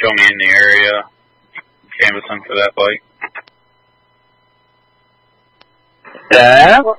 show me in the area canvassing for that bike. Yeah,